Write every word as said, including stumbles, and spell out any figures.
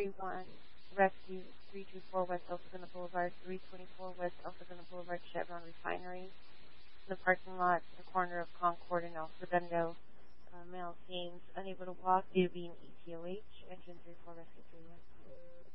thirty-one, Rescue, three twenty-four West El Segundo Boulevard, three twenty-four West El Segundo Boulevard, Chevron Refinery. The parking lot, the corner of Concord and El Segundo. Uh, male seems unable to walk due to being E T O H. Engine three four Rescue three one.